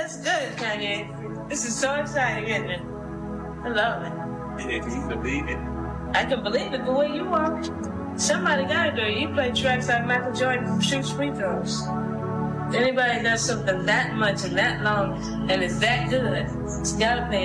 that's good, Kanye. This is so exciting, isn't it? I love it. Yeah, can you believe it? I can believe it the way you are. Somebody gotta do it. You play tracks like Michael Jordan shoots free throws. If anybody does something that much and that long and is that good, it's gotta pay